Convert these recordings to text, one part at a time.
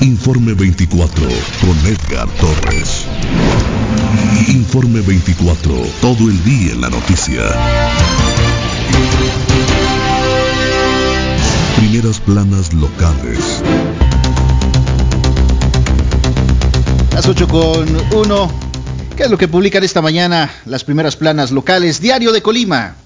Informe 24 con Edgar Torres. Informe 24, todo el día en la noticia. Primeras planas locales. Las 8:01. ¿Qué es lo que publican esta mañana las primeras planas locales? Diario de Colima.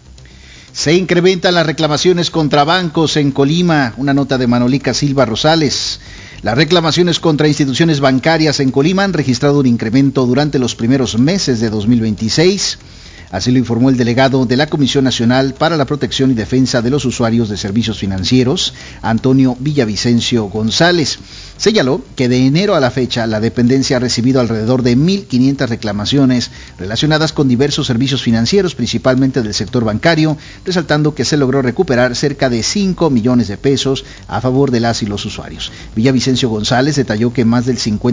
Se incrementan las reclamaciones contra bancos en Colima. Una nota de Manolica Silva Rosales. Las reclamaciones contra instituciones bancarias en Colima han registrado un incremento durante los primeros meses de 2026. Así lo informó el delegado de la Comisión Nacional para la Protección y Defensa de los Usuarios de Servicios Financieros, Antonio Villavicencio González. Señaló que de enero a la fecha la dependencia ha recibido alrededor de 1,500 reclamaciones relacionadas con diversos servicios financieros, principalmente del sector bancario, resaltando que se logró recuperar cerca de 5 millones de pesos a favor de las y los usuarios. Villavicencio González detalló que más del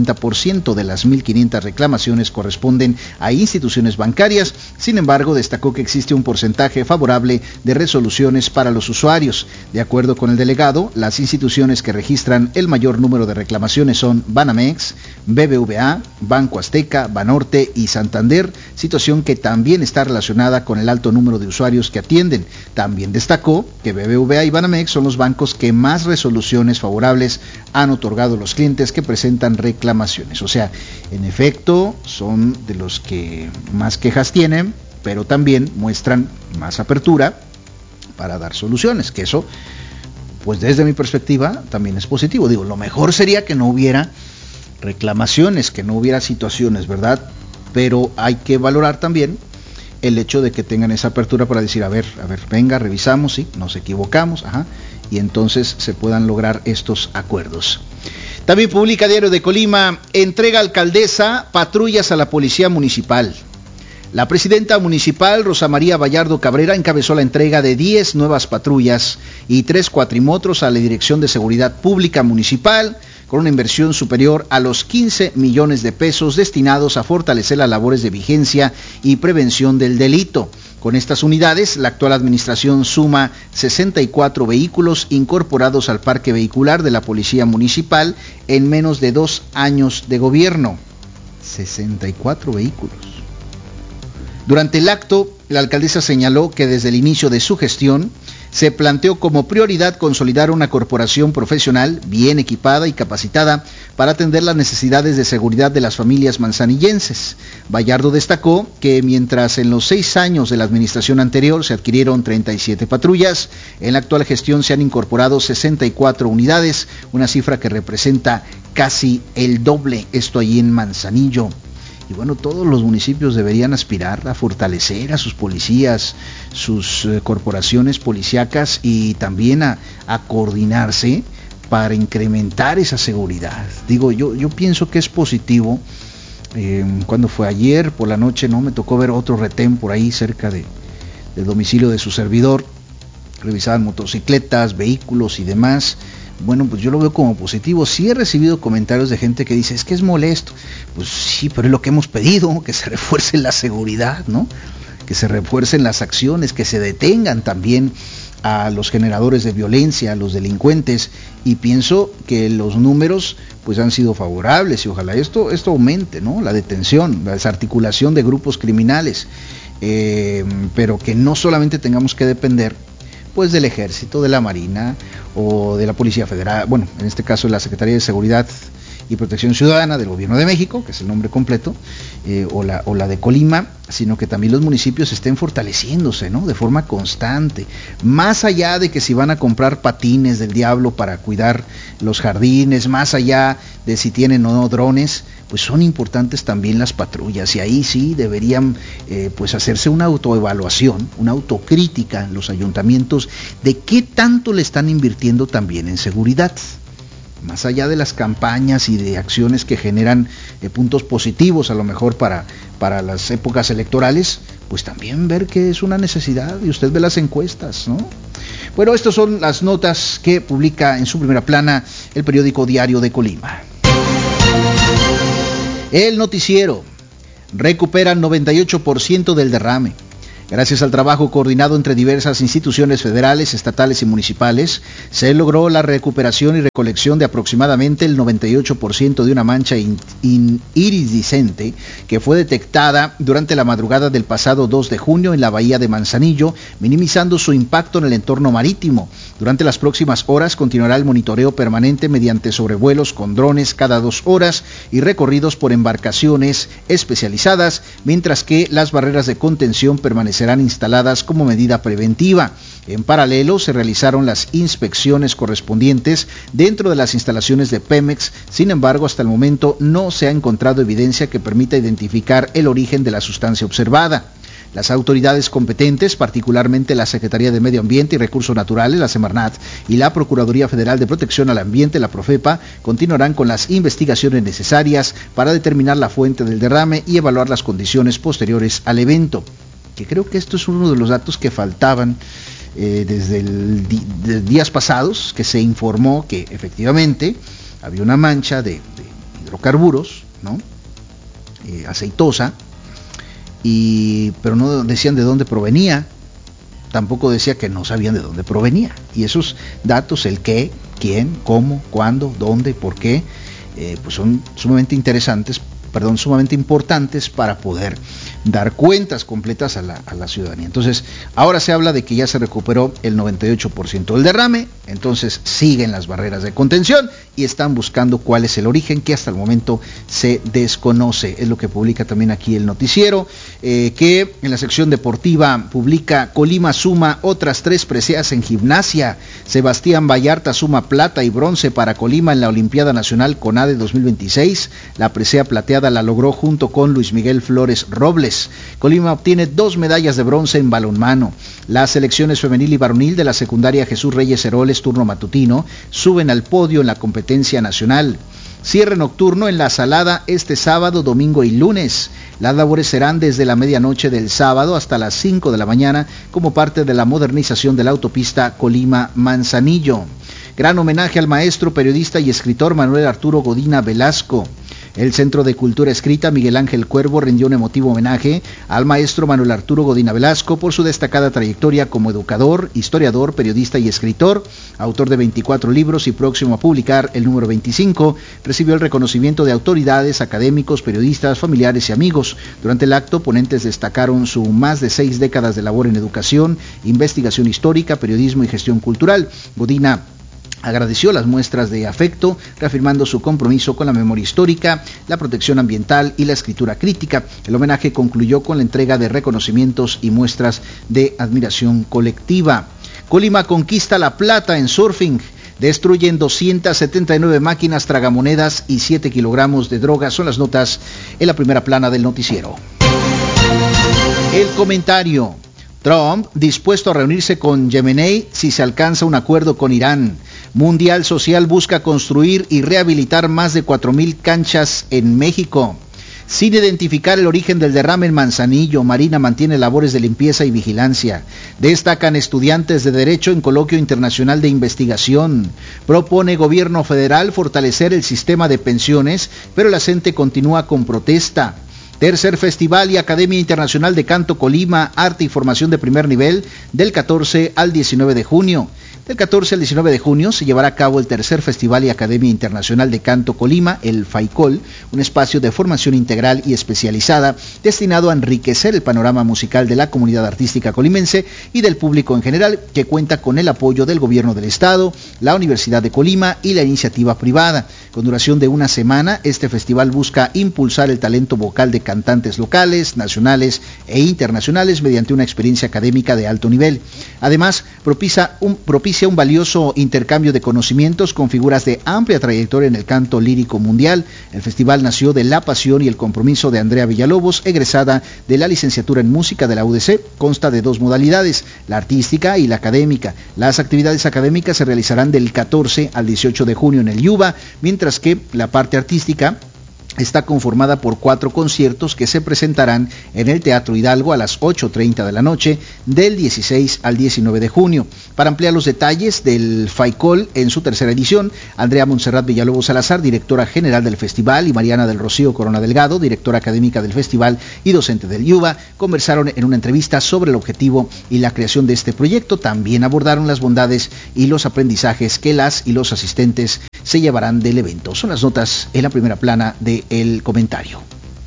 50% de las 1,500 reclamaciones corresponden a instituciones bancarias. Sin embargo, destacó que existe un porcentaje favorable de resoluciones para los usuarios. De acuerdo con el delegado, las instituciones que registran el mayor número de reclamaciones son Banamex, BBVA, Banco Azteca, Banorte y Santander, situación que también está relacionada con el alto número de usuarios que atienden. También destacó que BBVA y Banamex son los bancos que más resoluciones favorables han otorgado a los clientes que presentan reclamaciones. O sea, en efecto, son de los que más quejas tienen, pero también muestran más apertura para dar soluciones, que eso, pues desde mi perspectiva, también es positivo. Digo, lo mejor sería que no hubiera reclamaciones, que no hubiera situaciones, ¿verdad? Pero hay que valorar también el hecho de que tengan esa apertura para decir, a ver, venga, revisamos, sí, nos equivocamos, y entonces se puedan lograr estos acuerdos. También publica Diario de Colima, entrega alcaldesa patrullas a la Policía Municipal. La presidenta municipal, Rosa María Vallardo Cabrera, encabezó la entrega de 10 nuevas patrullas y 3 cuatrimotros a la Dirección de Seguridad Pública Municipal, con una inversión superior a los 15 millones de pesos destinados a fortalecer las labores de vigilancia y prevención del delito. Con estas unidades, la actual administración suma 64 vehículos incorporados al parque vehicular de la Policía Municipal en menos de 2 años de gobierno. 64 vehículos. Durante el acto, la alcaldesa señaló que desde el inicio de su gestión se planteó como prioridad consolidar una corporación profesional bien equipada y capacitada para atender las necesidades de seguridad de las familias manzanillenses. Vallardo destacó que mientras en los 6 años de la administración anterior se adquirieron 37 patrullas, en la actual gestión se han incorporado 64 unidades, una cifra que representa casi el doble, esto allí en Manzanillo. Y bueno, todos los municipios deberían aspirar a fortalecer a sus policías, sus corporaciones policíacas y también a coordinarse para incrementar esa seguridad. Digo, yo pienso que es positivo. Cuando fue ayer por la noche, me tocó ver otro retén por ahí cerca del domicilio de su servidor. Revisaban motocicletas, vehículos y demás. Bueno, pues yo lo veo como positivo. Sí he recibido comentarios de gente que dice, es que es molesto. Pues sí, pero es lo que hemos pedido, que se refuerce la seguridad, ¿no? Que se refuercen las acciones, que se detengan también a los generadores de violencia, a los delincuentes, y pienso que los números pues han sido favorables y ojalá esto aumente, ¿no? La detención, la desarticulación de grupos criminales, pero que no solamente tengamos que depender pues del Ejército, de la Marina o de la Policía Federal, bueno, en este caso de la Secretaría de Seguridad y Protección Ciudadana del Gobierno de México, que es el nombre completo, o la de Colima, sino que también los municipios estén fortaleciéndose, ¿no? De forma constante, más allá de que si van a comprar patines del diablo para cuidar los jardines, más allá de si tienen o no drones, pues son importantes también las patrullas, y ahí sí deberían pues hacerse una autoevaluación, una autocrítica en los ayuntamientos de qué tanto le están invirtiendo también en seguridad. Más allá de las campañas y de acciones que generan puntos positivos a lo mejor para las épocas electorales, pues también ver que es una necesidad, y usted ve las encuestas, ¿no? Bueno, estas son las notas que publica en su primera plana el periódico Diario de Colima. El noticiero: recuperan 98% del derrame. Gracias al trabajo coordinado entre diversas instituciones federales, estatales y municipales, se logró la recuperación y recolección de aproximadamente el 98% de una mancha iridiscente que fue detectada durante la madrugada del pasado 2 de junio en la bahía de Manzanillo, minimizando su impacto en el entorno marítimo. Durante las próximas horas continuará el monitoreo permanente mediante sobrevuelos con drones cada 2 horas y recorridos por embarcaciones especializadas, mientras que las barreras de contención permanecerán instaladas como medida preventiva. En paralelo, se realizaron las inspecciones correspondientes dentro de las instalaciones de Pemex. Sin embargo, hasta el momento no se ha encontrado evidencia que permita identificar el origen de la sustancia observada. Las autoridades competentes, particularmente la Secretaría de Medio Ambiente y Recursos Naturales, la Semarnat, y la Procuraduría Federal de Protección al Ambiente, la Profepa, continuarán con las investigaciones necesarias para determinar la fuente del derrame y evaluar las condiciones posteriores al evento. Que creo que esto es uno de los datos que faltaban desde días pasados, que se informó que efectivamente había una mancha de hidrocarburos, ¿no? Aceitosa, pero no decían de dónde provenía, tampoco decía que no sabían de dónde provenía. Y esos datos, el qué, quién, cómo, cuándo, dónde, por qué, pues son sumamente importantes para poder dar cuentas completas a la ciudadanía. Entonces, ahora se habla de que ya se recuperó el 98% del derrame, entonces siguen las barreras de contención y están buscando cuál es el origen, que hasta el momento se desconoce. Es lo que publica también aquí el noticiero, que en la sección deportiva publica: Colima suma otras 3 preseas en gimnasia. Sebastián Vallarta suma plata y bronce para Colima en la Olimpiada Nacional CONADE 2026. La presea plateada la logró junto con Luis Miguel Flores Robles. Colima obtiene 2 medallas de bronce en balonmano. Las selecciones femenil y varonil de la secundaria Jesús Reyes Heroles turno matutino suben al podio en la competencia nacional. Cierre nocturno en La Salada este sábado, domingo y lunes. Las labores serán desde la medianoche del sábado hasta las 5 de la mañana como parte de la modernización de la autopista Colima-Manzanillo. Gran homenaje al maestro, periodista y escritor Manuel Arturo Godina Velasco. El Centro de Cultura Escrita Miguel Ángel Cuervo rindió un emotivo homenaje al maestro Manuel Arturo Godina Velasco por su destacada trayectoria como educador, historiador, periodista y escritor, autor de 24 libros y próximo a publicar el número 25. Recibió el reconocimiento de autoridades, académicos, periodistas, familiares y amigos. Durante el acto, ponentes destacaron su más de 6 décadas de labor en educación, investigación histórica, periodismo y gestión cultural. Godina agradeció las muestras de afecto, reafirmando su compromiso con la memoria histórica, la protección ambiental y la escritura crítica. El homenaje concluyó con la entrega de reconocimientos y muestras de admiración colectiva. Colima conquista la plata en surfing. Destruyen 279 máquinas tragamonedas y 7 kilogramos de drogas. Son las notas en la primera plana del noticiero. El comentario: Trump dispuesto a reunirse con Yemeni si se alcanza un acuerdo con Irán. Mundial Social busca construir y rehabilitar más de 4,000 canchas en México. Sin identificar el origen del derrame en Manzanillo, Marina mantiene labores de limpieza y vigilancia. Destacan estudiantes de Derecho en coloquio internacional de investigación. Propone gobierno federal fortalecer el sistema de pensiones, pero la CENTE continúa con protesta. Tercer Festival y Academia Internacional de Canto Colima, Arte y Formación de Primer Nivel, del 14 al 19 de junio. Del 14 al 19 de junio se llevará a cabo el Tercer Festival y Academia Internacional de Canto Colima, el FAICOL, un espacio de formación integral y especializada destinado a enriquecer el panorama musical de la comunidad artística colimense y del público en general, que cuenta con el apoyo del Gobierno del Estado, la Universidad de Colima y la iniciativa privada. Con duración de una semana, este festival busca impulsar el talento vocal de cantantes locales, nacionales e internacionales mediante una experiencia académica de alto nivel. Además, propicia un valioso intercambio de conocimientos con figuras de amplia trayectoria en el canto lírico mundial. El festival nació de la pasión y el compromiso de Andrea Villalobos, egresada de la licenciatura en música de la UDC. Consta de 2 modalidades, la artística y la académica. Las actividades académicas se realizarán del 14 al 18 de junio en el Yuba, mientras que la parte artística está conformada por 4 conciertos que se presentarán en el Teatro Hidalgo a las 8:30 de la noche del 16 al 19 de junio. Para ampliar los detalles del FAICOL en su tercera edición, Andrea Montserrat Villalobos Salazar, directora general del festival, y Mariana del Rocío Corona Delgado, directora académica del festival y docente del IUBA, conversaron en una entrevista sobre el objetivo y la creación de este proyecto. También abordaron las bondades y los aprendizajes que las y los asistentes se llevarán del evento. Son las notas en la primera plana del comentario.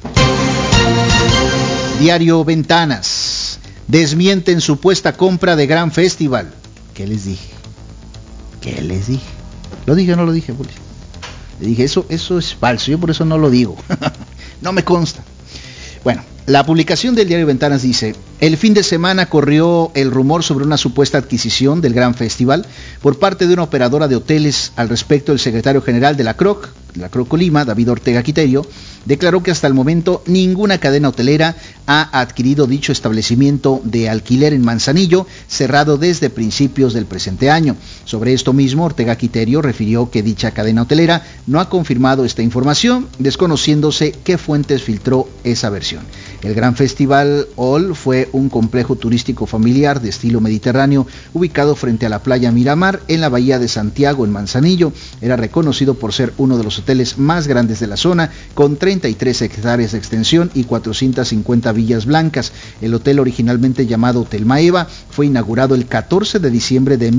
Diario Ventanas. Desmienten supuesta compra de Gran Festival. ¿Qué les dije? ¿Qué les dije? ¿Lo dije o no lo dije, Poli? Le dije, eso es falso, yo por eso no lo digo. No me consta. Bueno, la publicación del diario Ventanas dice: el fin de semana corrió el rumor sobre una supuesta adquisición del Gran Festival por parte de una operadora de hoteles. Al respecto, el secretario general de la CROC Colima, David Ortega Quiterio, declaró que hasta el momento ninguna cadena hotelera ha adquirido dicho establecimiento de alquiler en Manzanillo, cerrado desde principios del presente año. Sobre esto mismo, Ortega Quiterio refirió que dicha cadena hotelera no ha confirmado esta información, desconociéndose qué fuentes filtró esa versión. El Gran Festival All fue un complejo turístico familiar de estilo mediterráneo ubicado frente a la playa Miramar en la bahía de Santiago, en Manzanillo. Era reconocido por ser uno de los hoteles más grandes de la zona, con 33 hectáreas de extensión y 450 villas blancas. El hotel, originalmente llamado Hotel Maeva, fue inaugurado el 14 de diciembre de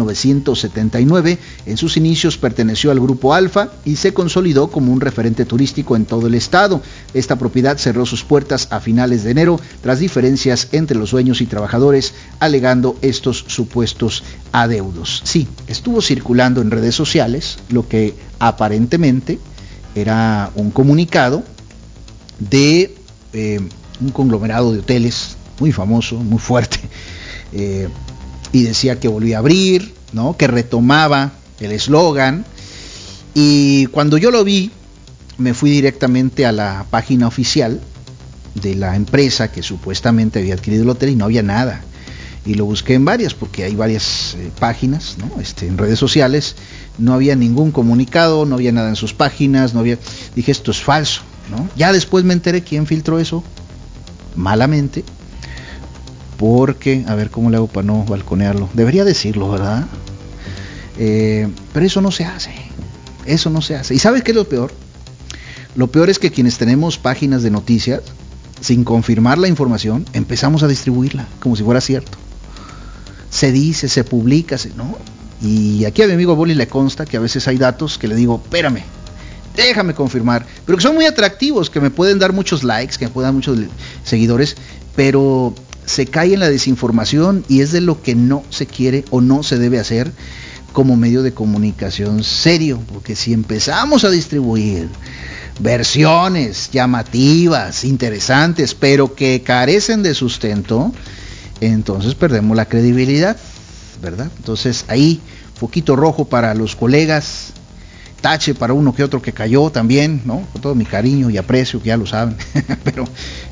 1979. En sus inicios perteneció al Grupo Alfa y se consolidó como un referente turístico en todo el estado. Esta propiedad cerró sus puertas a finales de enero tras diferencias entre los dueños y trabajadores, alegando estos supuestos adeudos. Sí, estuvo circulando en redes sociales lo que aparentemente era un comunicado de un conglomerado de hoteles muy famoso, muy fuerte, y decía que volvía a abrir, ¿no?, que retomaba el eslogan. Y cuando yo lo vi, me fui directamente a la página oficial de la empresa que supuestamente había adquirido el hotel y no había nada. Y lo busqué en varias, porque hay varias páginas, ¿no?, en redes sociales. No había ningún comunicado, no había nada en sus páginas, no había. Dije, esto es falso, ¿no? Ya después me enteré quién filtró eso, malamente, porque, a ver cómo le hago para no balconearlo. Debería decirlo, ¿verdad? Pero eso no se hace. Eso no se hace. ¿Y sabes qué es lo peor? Lo peor es que quienes tenemos páginas de noticias, sin confirmar la información, empezamos a distribuirla como si fuera cierto. Se dice, se publica, ¿no? Y aquí a mi amigo Boli le consta que a veces hay datos que le digo, espérame, déjame confirmar, pero que son muy atractivos, que me pueden dar muchos likes, que me pueden dar muchos seguidores, pero se cae en la desinformación, y es de lo que no se quiere o no se debe hacer como medio de comunicación serio, porque si empezamos a distribuir versiones llamativas, interesantes, pero que carecen de sustento, entonces perdemos la credibilidad, ¿verdad? Entonces ahí, foquito rojo para los colegas, tache para uno que otro que cayó también, ¿no? Con todo mi cariño y aprecio, que ya lo saben, pero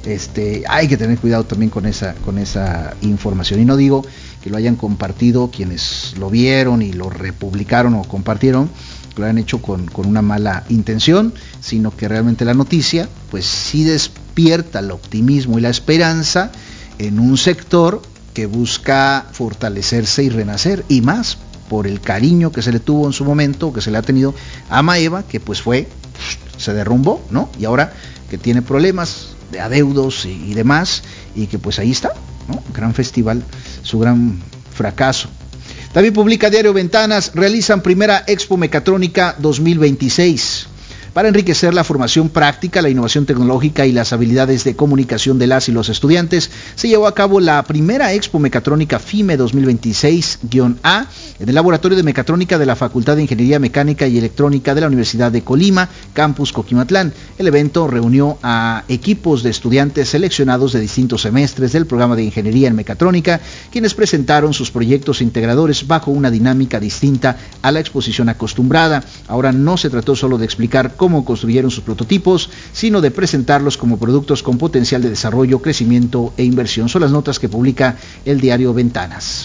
hay que tener cuidado también con esa información. Y no digo que lo hayan compartido quienes lo vieron y lo republicaron o compartieron, que lo hayan hecho con una mala intención, sino que realmente la noticia, pues sí despierta el optimismo y la esperanza en un sector que busca fortalecerse y renacer, y más por el cariño que se le tuvo en su momento, que se le ha tenido a Maeva, que pues se derrumbó, ¿no? Y ahora que tiene problemas de adeudos y demás, y que pues ahí está, ¿no? Gran Festival, su gran fracaso. También publica Diario Ventanas: realizan primera Expo Mecatrónica 2026. Para enriquecer la formación práctica, la innovación tecnológica y las habilidades de comunicación de las y los estudiantes, se llevó a cabo la primera Expo Mecatrónica FIME 2026-A en el Laboratorio de Mecatrónica de la Facultad de Ingeniería Mecánica y Electrónica de la Universidad de Colima, Campus Coquimatlán. El evento reunió a equipos de estudiantes seleccionados de distintos semestres del programa de Ingeniería en Mecatrónica, quienes presentaron sus proyectos integradores bajo una dinámica distinta a la exposición acostumbrada. Ahora no se trató solo de explicar cómo construyeron sus prototipos, sino de presentarlos como productos con potencial de desarrollo, crecimiento e inversión. Son las notas que publica el diario Ventanas.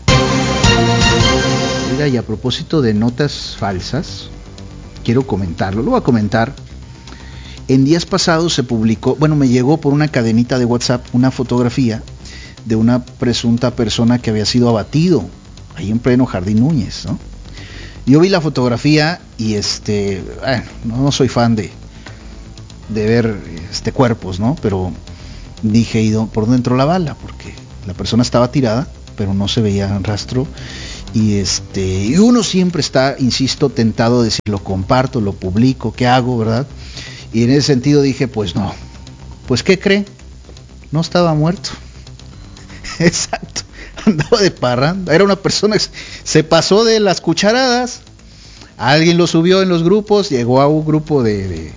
Oiga, y a propósito de notas falsas, quiero comentarlo, lo voy a comentar, En días pasados se publicó, bueno, me llegó por una cadenita de WhatsApp una fotografía de una presunta persona que había sido abatido ahí en pleno Jardín Núñez, ¿no? Yo vi la fotografía y bueno, no soy fan de ver cuerpos, ¿no? Pero dije, ¿y por dónde entró la bala? Porque la persona estaba tirada, pero no se veía rastro. Y uno siempre está, insisto, tentado de decir, lo comparto, lo publico, ¿qué hago, verdad? Y en ese sentido dije, pues no. Pues ¿qué cree? No estaba muerto. Exacto. Andaba de parranda. Era una persona que se pasó de las cucharadas. Alguien lo subió en los grupos, llegó a un grupo de